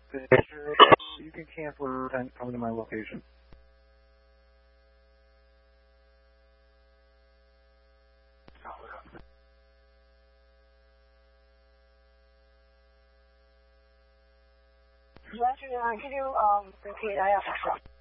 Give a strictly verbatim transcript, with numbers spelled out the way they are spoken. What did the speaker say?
You can cancel and come to my location. Roger, can you um, repeat? I have to